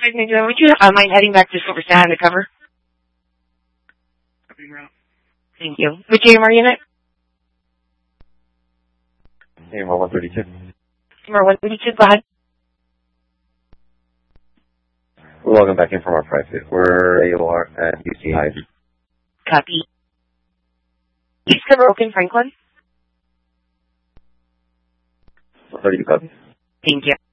Would you mind heading back to Silver Sand to cover? Thank you. Which AMR unit? AMR 132. AMR 132, go ahead. We're logging back in from our private. We're AOR at UC High. Copy. East cover Oak in Franklin. 32 copy. Thank you.